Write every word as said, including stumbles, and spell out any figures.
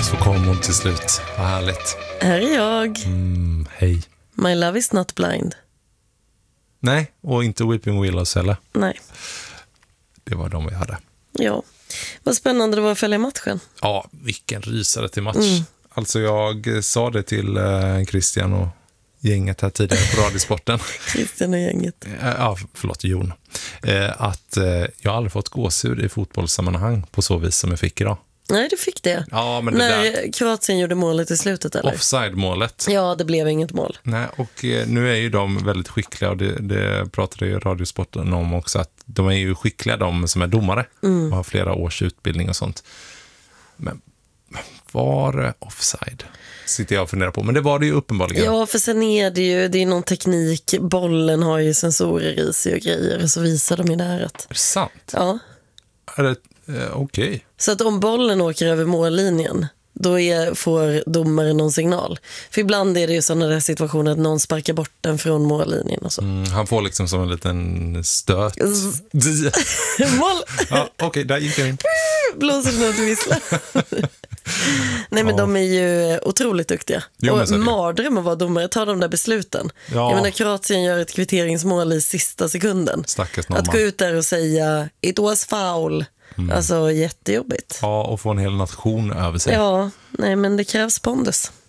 Så kom hon till slut. Vad härligt. Här är jag. Mm, hej. My love is not blind. Nej, och inte Weeping Willows heller. Nej. Det var de vi hade. Ja. Vad spännande det var att följa matchen. Ja, vilken rysare till match. Mm. Alltså jag sa det till eh, Christian och gänget här tidigare på Radiosporten. Christian och gänget. Ja, förlåt, Jon. Eh, att eh, jag har aldrig fått gåshud i fotbollssammanhang på så vis som jag fick idag. Nej, du fick det. Ja, men det När där Kroatien gjorde målet i slutet, eller? offside-målet. Ja, det blev inget mål. Nej, och eh, nu är ju de väldigt skickliga och det, det pratade ju Radiosporten om också, att de är ju skickliga, de som är domare Mm. och har flera års utbildning och sånt. Men var det offside? Sitter jag och funderar på, men det var det ju uppenbarligen. Ja, för sen är det ju, det är någon teknik, bollen har ju sensorer i sig och grejer, och så visar de ju det här att... Är det sant? Ja, Är det, eh, okej. så att om bollen åker över mållinjen, då är, får domaren någon signal. För ibland är det ju sådana där situationer att någon sparkar bort den från mållinjen och så. Mm, han får liksom som en liten stöt. Mål! Ja, okej, där gick jag in. Blåser det något vissla. Nej, men Ja. de är ju otroligt duktiga. Jo, men och så är det. mardröm att vara domare, ta de där besluten. Ja. Jag menar, Kroatien gör ett kvitteringsmål i sista sekunden. Stackars Att gå norrman. ut där och säga it was foul. Alltså jättejobbigt. Ja, och få en hel nation över sig. Ja, nej men det krävs pondus.